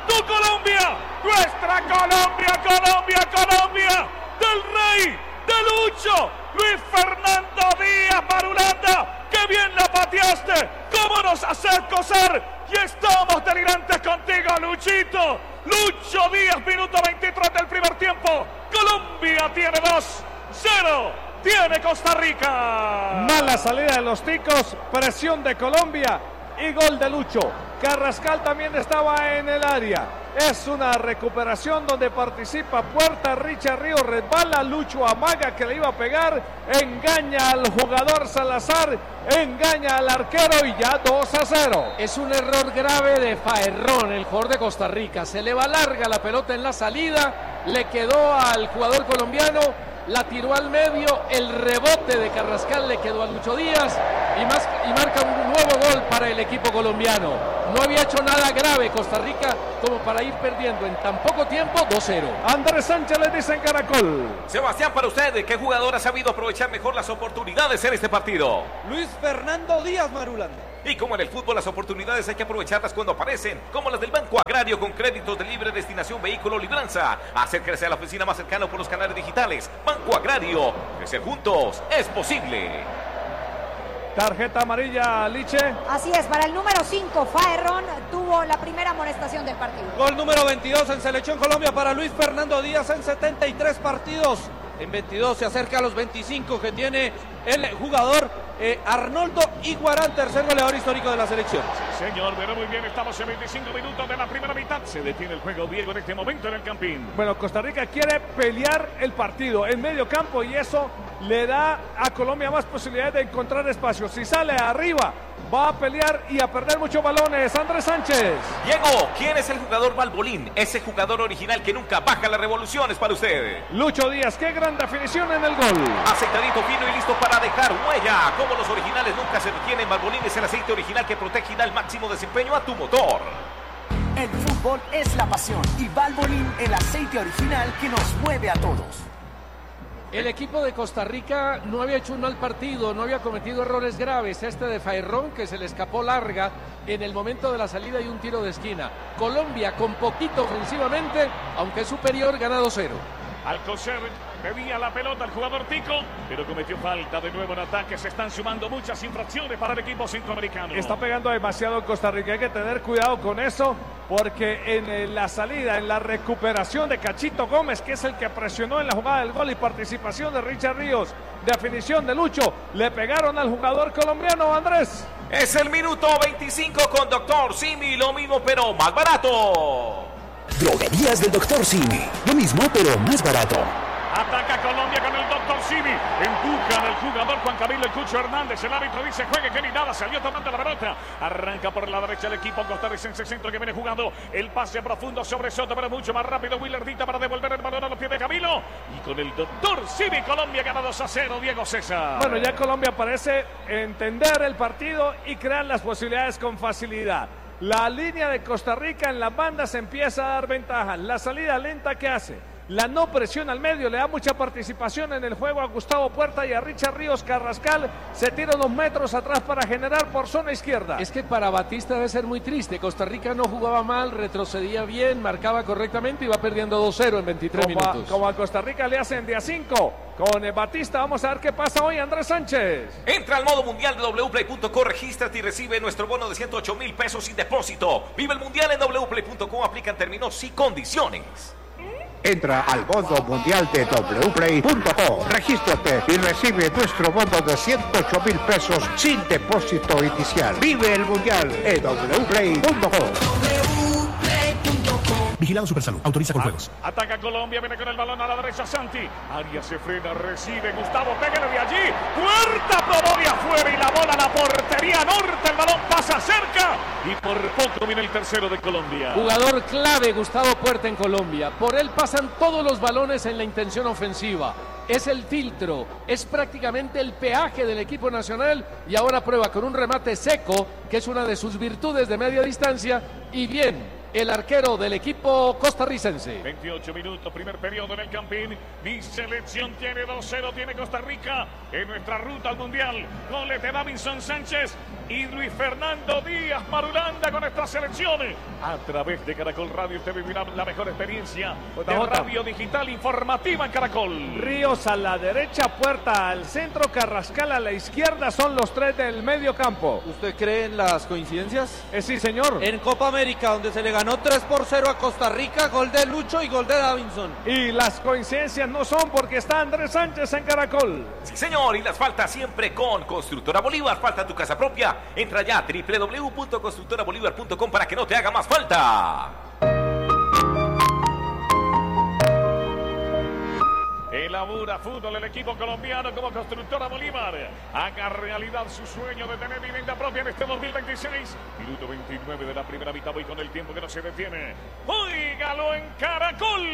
tu Colombia, nuestra Colombia, Colombia, Colombia, del Rey, de Lucho, Luis Fernando Díaz Marulanda. ¡Qué bien la pateaste! ¿Cómo nos haces coser? Y estamos delirantes contigo, Luchito. Lucho Díaz, minuto 23 del primer tiempo. Colombia tiene 2-0. Tiene Costa Rica. Mala salida de los ticos, presión de Colombia y gol de Lucho. Carrascal también estaba en el área. Es una recuperación donde participa Puerta. Richard Ríos resbala, Lucho amaga que le iba a pegar, engaña al jugador Salazar, engaña al arquero y ya 2-0. Es un error grave de Faerrón, el jugador de Costa Rica. Se le va larga la pelota en la salida, le quedó al jugador colombiano, la tiró al medio, el rebote de Carrascal le quedó a Lucho Díaz y marca un nuevo gol para el equipo colombiano. No había hecho nada grave Costa Rica como para ir perdiendo en tan poco tiempo 2-0. Andrés Sánchez le dice en Caracol. Sebastián, para usted, ¿qué jugador ha sabido aprovechar mejor las oportunidades en este partido? Luis Fernando Díaz Marulanda. Y como en el fútbol, las oportunidades hay que aprovecharlas cuando aparecen, como las del Banco Agrario con créditos de libre destinación vehículo libranza. Acérquese a la oficina más cercana por los canales digitales. Banco Agrario, crecer juntos es posible. Tarjeta amarilla, Liche. Así es, para el número 5, Faerrón tuvo la primera amonestación del partido. Gol número 22 en Selección Colombia para Luis Fernando Díaz en 73 partidos. En 22 se acerca a los 25 que tiene el jugador Arnoldo Iguarán, tercer goleador histórico de la selección. Sí, señor, pero muy bien, estamos en 25 minutos de la primera mitad. Se detiene el juego, Diego, en este momento en el Campín. Bueno, Costa Rica quiere pelear el partido en medio campo y eso le da a Colombia más posibilidades de encontrar espacio. Si sale arriba, va a pelear y a perder muchos balones. Andrés Sánchez. Diego, ¿quién es el jugador Balbolín? Ese jugador original que nunca baja las revoluciones para usted. Lucho Díaz, qué gran definición en el gol. Aceitadito, fino y listo para dejar huella. Como los originales nunca se detienen, Balbolín es el aceite original que protege y da el máximo desempeño a tu motor. El fútbol es la pasión y Valvoline el aceite original que nos mueve a todos. El equipo de Costa Rica no había hecho un mal partido, no había cometido errores graves. Este de Faerrón que se le escapó larga en el momento de la salida y un tiro de esquina. Colombia con poquito ofensivamente, aunque es superior, gana 2-0. Alcocer pedía la pelota al jugador tico, pero cometió falta de nuevo en ataque. Se están sumando muchas infracciones para el equipo centroamericano. Está pegando demasiado Costa Rica, hay que tener cuidado con eso, porque en la salida, en la recuperación de Cachito Gómez, que es el que presionó en la jugada del gol, y participación de Richard Ríos, definición de Lucho, le pegaron al jugador colombiano, Andrés. Es el minuto 25 con Dr. Simi, lo mismo pero más barato. Droguerías del Dr. Simi, lo mismo pero más barato. Ataca Colombia con el Dr. Simi. Empujan al jugador Juan Camilo El Cucho Hernández. El árbitro dice juegue que ni nada. Salió tomando la pelota. Arranca por la derecha el equipo costarricense centro que viene jugando. El pase profundo sobre Soto, pero mucho más rápido. Willardita para devolver el balón a los pies de Camilo. Y con el Dr. Simi, Colombia gana 2-0. Diego César. Bueno, ya Colombia parece entender el partido y crear las posibilidades con facilidad. La línea de Costa Rica en las bandas empieza a dar ventaja. La salida lenta que hace. La no presión al medio, le da mucha participación en el juego a Gustavo Puerta y a Richard Ríos. Carrascal se tira unos metros atrás para generar por zona izquierda. Es que para Batista debe ser muy triste. Costa Rica no jugaba mal, retrocedía bien, marcaba correctamente y va perdiendo 2-0 en 23 minutos. Como a Costa Rica le hacen de a 5 con Batista. Vamos a ver qué pasa hoy, Andrés Sánchez. Entra al modo mundial de wplay.co, regístrate y recibe nuestro bono de 108,000 pesos sin depósito. Vive el mundial en wplay.co, aplican términos y condiciones. Entra al modo mundial de wplay.co, regístrate y recibe nuestro bono de 108,000 pesos sin depósito inicial. Vive el mundial en wplay.co. Vigilado Supersalud, autoriza con juegos. Ataca Colombia, viene con el balón a la derecha Santi. Arias se frena, recibe Gustavo, pégale de allí. Puerta probó de afuera y la bola a la portería norte. El balón pasa cerca y por poco viene el tercero de Colombia. Jugador clave Gustavo Puerta en Colombia. Por él pasan todos los balones en la intención ofensiva. Es el filtro, es prácticamente el peaje del equipo nacional y ahora prueba con un remate seco, que es una de sus virtudes de media distancia, y bien. el arquero del equipo costarricense. 28 minutos, primer periodo en el Campín. Mi selección tiene 2-0, tiene Costa Rica en nuestra ruta al Mundial. Goles de Davinson Sánchez y Luis Fernando Díaz Marulanda con nuestras selecciones. A través de Caracol Radio usted vivirá la mejor experiencia de radio digital informativa en Caracol. Ríos a la derecha, Puerta al centro, Carrascal a la izquierda, son los tres del medio campo. ¿Usted cree en las coincidencias? Sí, señor. En Copa América, donde se le ganó 3-0 a Costa Rica, gol de Lucho y gol de Davinson. Y las coincidencias no son porque está Andrés Sánchez en Caracol. Sí, señor, y las faltas siempre con Constructora Bolívar. Falta tu casa propia. Entra ya a www.constructorabolívar.com para que no te haga más falta. Elabora fútbol el equipo colombiano como Constructora Bolívar. Haga realidad su sueño de tener vivienda propia en este 2026. Minuto 29 de la primera mitad. Voy con el tiempo que no se detiene. Óigalo en Caracol.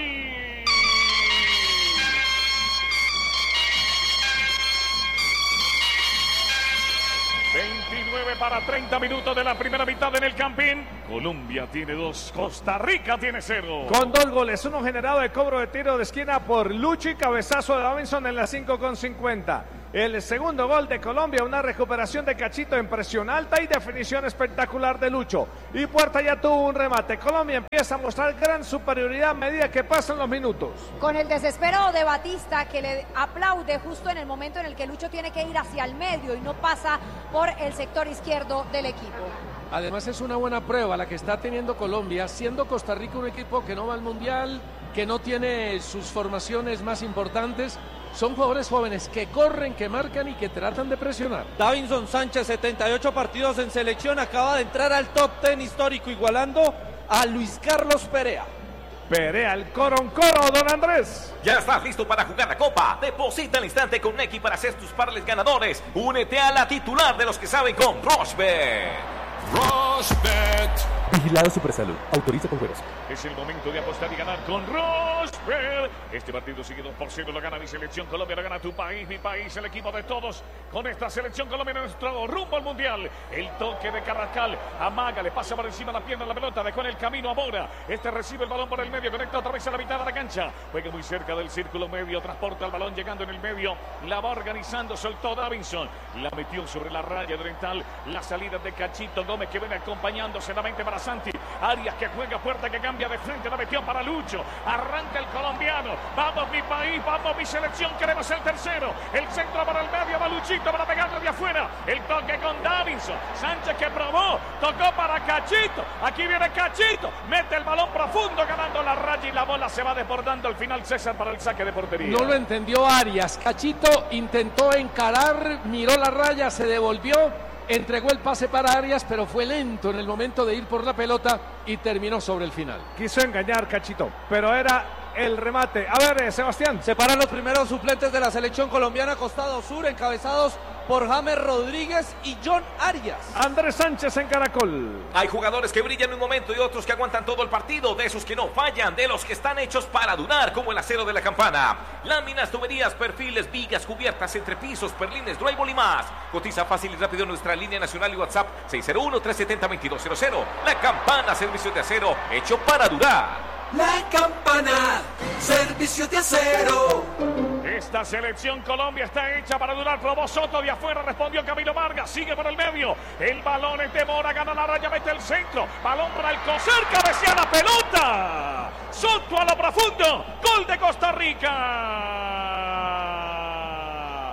29 para 30 minutos de la primera mitad en el Campín. Colombia tiene 2, Costa Rica tiene 0. Con 2 goles, uno generado de cobro de tiro de esquina por Lucho y cabezazo de Davinson en la 5:50. El segundo gol de Colombia, una recuperación de Cachito en presión alta y definición espectacular de Lucho. Y Puerta ya tuvo un remate. Colombia empieza a mostrar gran superioridad a medida que pasan los minutos. Con el desespero de Batista, que le aplaude justo en el momento en el que Lucho tiene que ir hacia el medio y no pasa por el sector izquierdo del equipo. Además es una buena prueba la que está teniendo Colombia, siendo Costa Rica un equipo que no va al Mundial, que no tiene sus formaciones más importantes. Son jugadores jóvenes que corren, que marcan y que tratan de presionar. Davinson Sánchez, 78 partidos en selección, acaba de entrar al top 10 histórico, igualando a Luis Carlos Perea. Perea, el coro, don Andrés. Ya estás listo para jugar la Copa. Deposita al instante con Nequi para hacer tus parlays ganadores. Únete a la titular de los que saben con Rochebet. Rochebet. Vigilado Supersalud. Autoriza con juegos. Es el momento de apostar y ganar con Rochebet. Este partido sigue 2-0, lo gana mi selección Colombia, lo gana tu país, mi país, el equipo de todos. Con esta selección Colombia nuestro rumbo al Mundial. El toque de Carrascal, amaga, le pasa por encima de la pierna la pelota, dejó en el camino a Mora. Este recibe el balón por el medio, conecta otra vez a la mitad de la cancha. Juega muy cerca del círculo medio, transporta el balón llegando en el medio. La va organizando, soltó Davinson. La metió sobre la raya oriental. La salida de Cachito Gómez que viene acompañándose la mente para Santi. Arias que juega, Puerta que cambia de frente, la metió para Lucho. Arranca el colombiano. Vamos mi país, vamos mi selección, queremos el tercero. El centro para el medio, va Luchito para pegarle de afuera. El toque con Davinson. Sánchez que probó, tocó para Cachito. Aquí viene Cachito, mete el balón profundo ganando la raya y la bola se va desbordando al final César para el saque de portería. No lo entendió Arias. Cachito intentó encarar, miró la raya, se devolvió. Entregó el pase para Arias, pero fue lento en el momento de ir por la pelota y terminó sobre el final. Quiso engañar Cachito, pero era el remate. A ver, Sebastián. Se paran los primeros suplentes de la selección colombiana, costado sur, encabezados por James Rodríguez y John Arias. Andrés Sánchez en Caracol. Hay jugadores que brillan un momento y otros que aguantan todo el partido, de esos que no fallan, de los que están hechos para durar, como el acero de la campana. Láminas, tuberías, perfiles, vigas, cubiertas, entrepisos, perlines, drywall y más. Cotiza fácil y rápido en nuestra línea nacional y WhatsApp 601-370-2200. La Campana, servicio de acero hecho para durar. La Campana, servicio de acero. Esta selección Colombia está hecha para durar. Probó Soto de afuera, respondió Camilo Vargas. Sigue por el medio. El balón es de Mora, gana la raya, mete el centro. Balón para el Coser, cabecea la pelota. Soto a lo profundo. Gol de Costa Rica.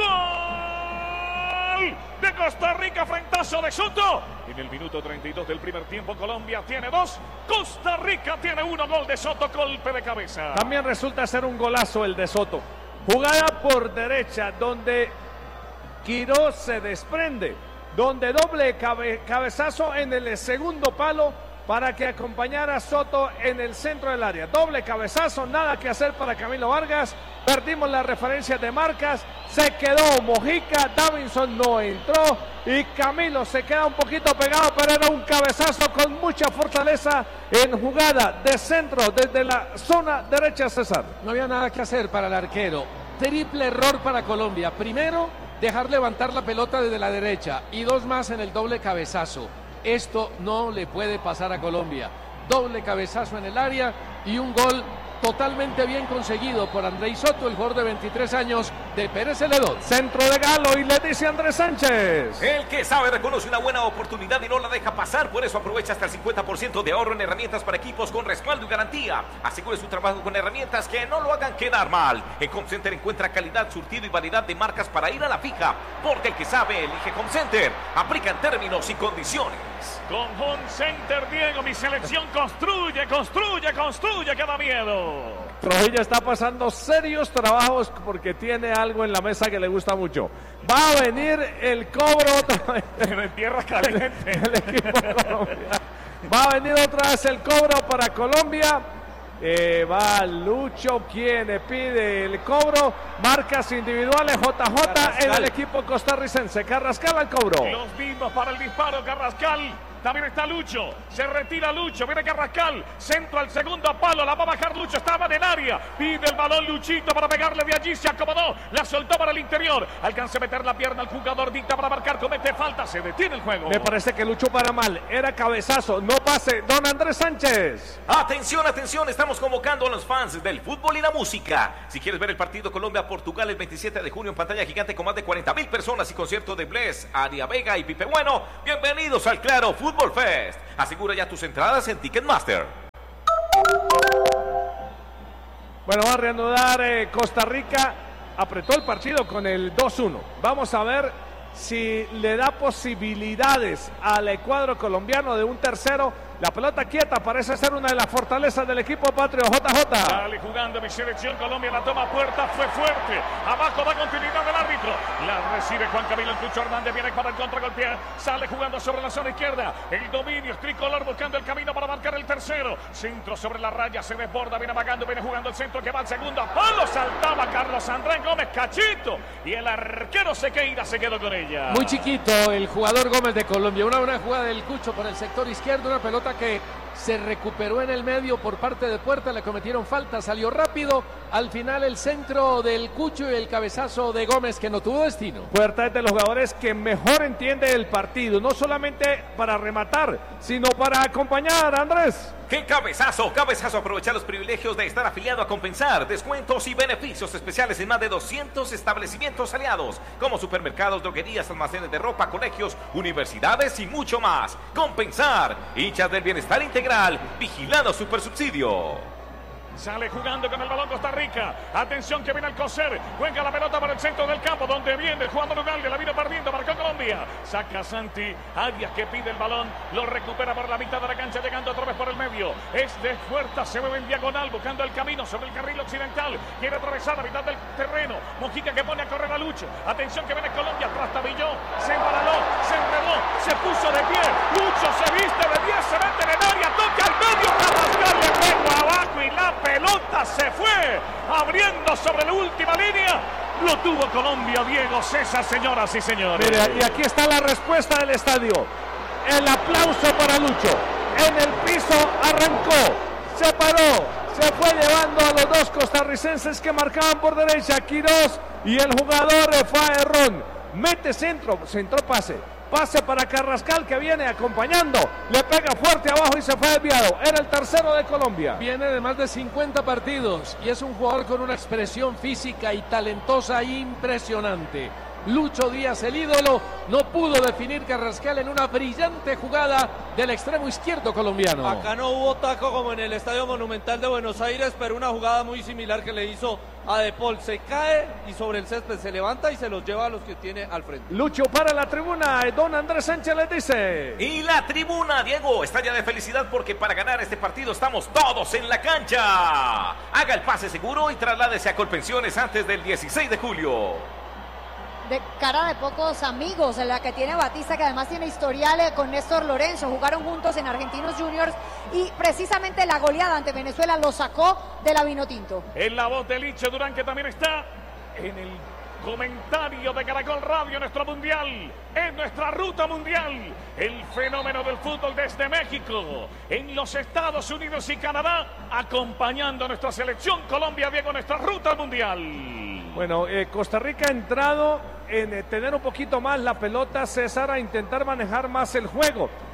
Gol de Costa Rica, frentazo de Soto. En el minuto 32 del primer tiempo, Colombia tiene 2, Costa Rica tiene 1. Gol de Soto, golpe de cabeza. También resulta ser un golazo el de Soto. Jugada por derecha, donde Quirós se desprende, donde doble cabezazo en el segundo palo para que acompañara a Soto en el centro del área. Doble cabezazo, nada que hacer para Camilo Vargas. Perdimos las referencias de marcas, se quedó Mojica, Davinson no entró y Camilo se queda un poquito pegado, pero era un cabezazo con mucha fortaleza en jugada de centro desde la zona derecha, César. No había nada que hacer para el arquero. Triple error para Colombia. Primero, dejar levantar la pelota desde la derecha y 2 más en el doble cabezazo. Esto no le puede pasar a Colombia. doble cabezazo en el área y un gol totalmente bien conseguido por Andrés Soto, el jugador de 23 años de Pérez Celedón. Centro de Galo y le dice Andrés Sánchez. El que sabe reconoce una buena oportunidad y no la deja pasar, por eso aprovecha hasta el 50% de ahorro en herramientas para equipos con respaldo y garantía. Asegure su trabajo con herramientas que no lo hagan quedar mal. En Home Center encuentra calidad, surtido y variedad de marcas para ir a la fija, porque el que sabe elige Home Center. Aplican términos y condiciones. Con Home Center, Diego, mi selección construye, que da miedo. Trujillo está pasando serios trabajos porque tiene algo en la mesa que le gusta mucho. Va a venir el cobro otra vez. En tierra caliente. El equipo colombiano. Va a venir otra vez el cobro para Colombia. Va Lucho quien pide el cobro. Marcas individuales. JJ Carrascal. en el equipo costarricense. Carrascal al cobro. Los mismos para el disparo, Carrascal. También está Lucho, se retira Lucho, viene Carrascal, centro al segundo palo, la va a bajar Lucho, estaba en el área, pide el balón Luchito para pegarle de allí, se acomodó, la soltó para el interior, alcanza a meter la pierna al jugador, dicta para marcar, comete falta, se detiene el juego. Me parece que Lucho para mal, era cabezazo, no pase, don Andrés Sánchez. Atención, atención, estamos convocando a los fans del fútbol y la música. Si quieres ver el partido Colombia-Portugal el 27 de junio en pantalla gigante con más de 40,000 personas y concierto de Bless, Aria Vega y Pipe Bueno, bienvenidos al Claro Fútbol Fest. Asegura ya tus entradas en Ticketmaster. Bueno, va a reanudar Costa Rica. Apretó el partido con el 2-1. Vamos a ver si le da posibilidades al cuadro colombiano de un tercero. La pelota quieta parece ser una de las fortalezas del equipo patrio. JJ. Sale jugando mi selección Colombia, la toma puerta, fue fuerte. Abajo da continuidad del árbitro. La recibe Juan Camilo el Tucho Hernández, viene para el contragolpe. Sale jugando sobre la zona izquierda. El dominio es tricolor buscando el camino para marcar el tercero. Centro sobre la raya, se desborda, viene vagando, viene jugando el centro que va al segundo. ¡Palo! Saltaba Carlos Andrés Gómez, cachito. Y el arquero Sequeira se quedó con ella. Muy chiquito el jugador Gómez de Colombia. Una buena jugada del Cucho por el sector izquierdo, una pelota que se recuperó en el medio por parte de Puerta, le cometieron falta, salió rápido, al final el centro del Cucho y el cabezazo de Gómez que no tuvo destino. Puerta es de los jugadores que mejor entiende el partido, no solamente para rematar, sino para acompañar, Andrés. ¡Qué cabezazo! Cabezazo, aprovecha los privilegios de estar afiliado a Compensar. Descuentos y beneficios especiales en más de 200 establecimientos aliados, como supermercados, droguerías, almacenes de ropa, colegios, universidades y mucho más. Compensar, hinchas del bienestar integral, vigilado Supersubsidio. Sale jugando con el balón Costa Rica. Atención que viene el coser. Juega la pelota para el centro del campo, donde viene el jugador Ugalde. La vino perdiendo, marcó Colombia. Saca Santi. Arias que pide el balón. Lo recupera por la mitad de la cancha, llegando otra vez por el medio. Es de Fuerza, se mueve en diagonal, buscando el camino sobre el carril occidental. Quiere atravesar la mitad del terreno. Mojica que pone a correr a Lucho. Atención que viene Colombia. Trastabilló, se embaló, se enredó, se puso de pie. Lucho se viste de 10, se mete en el área, toca al medio. Carrascal le pegó abajo y la pelota se fue abriendo sobre la última línea. Lo tuvo Colombia, Diego César, señoras y señores. Mire, y aquí está la respuesta del estadio. El aplauso para Lucho. En el piso arrancó, se paró, se fue llevando a los dos costarricenses que marcaban por derecha, Quirós y el jugador Faerrón. Mete centro pase. Pase para Carrascal que viene acompañando. Le pega fuerte abajo y se fue desviado. Era el tercero de Colombia. Viene de más de 50 partidos y es un jugador con una expresión física y talentosa impresionante. Lucho Díaz, el ídolo, no pudo definir Carrascal en una brillante jugada del extremo izquierdo colombiano. Acá no hubo taco como en el Estadio Monumental de Buenos Aires, pero una jugada muy similar que le hizo a De Paul. Se cae y sobre el césped se levanta y se los lleva a los que tiene al frente. Lucho para la tribuna, don Andrés Sánchez les dice. Y la tribuna, Diego, está ya de felicidad porque para ganar este partido estamos todos en la cancha. Haga el pase seguro y trasládese a Colpensiones antes del 16 de julio. De cara de pocos amigos, la que tiene Batista, que además tiene historial con Néstor Lorenzo. Jugaron juntos en Argentinos Juniors y precisamente la goleada ante Venezuela lo sacó de la Vinotinto. En la voz de Licho Durán, que también está en el comentario de Caracol Radio, nuestro mundial, en nuestra ruta mundial, el fenómeno del fútbol desde México, en los Estados Unidos y Canadá, acompañando a nuestra selección Colombia, Diego, nuestra ruta mundial. Bueno, Costa Rica ha entrado en tener un poquito más la pelota, César, a intentar manejar más el juego.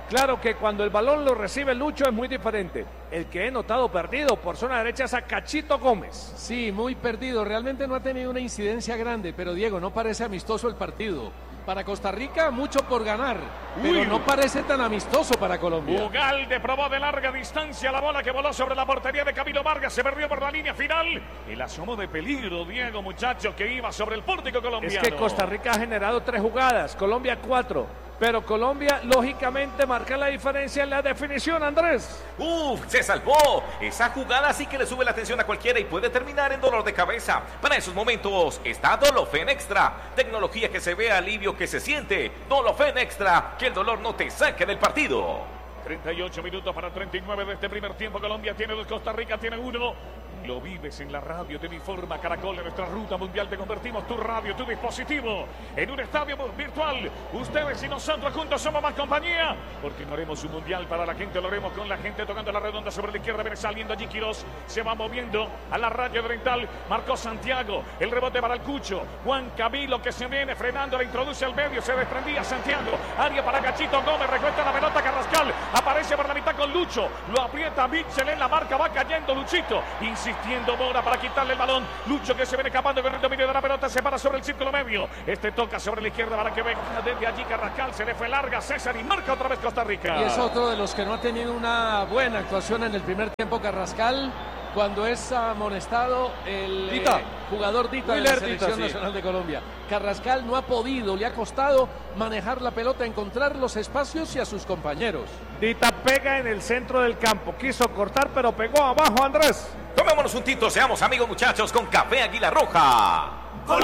Claro que cuando el balón lo recibe Lucho es muy diferente. El que he notado perdido por zona derecha es a Cachito Gómez. Sí, muy perdido. Realmente no ha tenido una incidencia grande, pero Diego, no parece amistoso el partido. Para Costa Rica, mucho por ganar, pero no parece tan amistoso para Colombia. Ugalde probó de larga distancia la bola que voló sobre la portería de Camilo Vargas, se perdió por la línea final. El asomo de peligro, Diego, muchacho, que iba sobre el pórtico colombiano. Es que Costa Rica ha generado 3 jugadas, Colombia 4. Pero Colombia, lógicamente, marca la diferencia en la definición, Andrés. Se salvó. Esa jugada sí que le sube la tensión a cualquiera y puede terminar en dolor de cabeza. Para esos momentos está Dolofen Extra. Tecnología que se ve, alivio que se siente. Dolofen Extra, que el dolor no te saque del partido. 38 minutos para 39 de este primer tiempo. Colombia tiene 2, Costa Rica tiene 1. Lo vives en la radio, te informa Caracol, en nuestra ruta mundial. Te convertimos tu radio, tu dispositivo en un estadio virtual. Ustedes y nosotros juntos somos más compañía, porque no haremos un mundial para la gente, lo haremos con la gente tocando la redonda sobre la izquierda. Viene saliendo allí Quirós, se va moviendo a la raya oriental. Marcó Santiago, el rebote para el Cucho. Juan Camilo que se viene frenando, la introduce al medio, se desprendía Santiago. Área para Cachito Gómez, recuesta la pelota Carrascal. Aparece por la mitad con Lucho, lo aprieta Mitchell en la marca, va cayendo Luchito. Insistiendo Mora para quitarle el balón. Lucho que se viene escapando con el dominio de la pelota. Se para sobre el círculo medio. Este toca sobre la izquierda para que venga desde allí Carrascal. Se le fue larga César y marca otra vez Costa Rica. Y es otro de los que no ha tenido una buena actuación en el primer tiempo, Carrascal. Cuando es amonestado el jugador Dita de la Selección Nacional de Colombia. Carrascal no ha podido, le ha costado manejar la pelota, encontrar los espacios y a sus compañeros. Dita pega en el centro del campo, quiso cortar pero pegó abajo, Andrés. Tomémonos un tinto, seamos amigos muchachos con Café Águila Roja.